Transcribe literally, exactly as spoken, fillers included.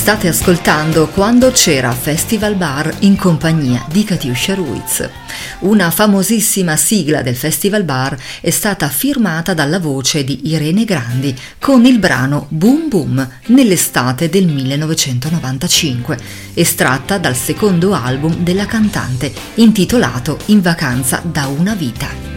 State ascoltando Quando c'era Festival Bar in compagnia di Katiuscia Ruiz. Una famosissima sigla del Festival Bar è stata firmata dalla voce di Irene Grandi con il brano Boom Boom nell'estate del millenovecentonovantacinque, estratta dal secondo album della cantante intitolato In vacanza da una vita.